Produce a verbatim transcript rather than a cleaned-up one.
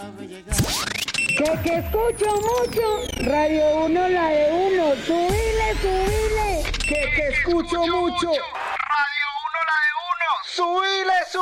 Que, que escucho mucho, Radio Uno, la de uno, subile, subile. Que, que escucho mucho, Radio Uno, la de uno, subile, subile.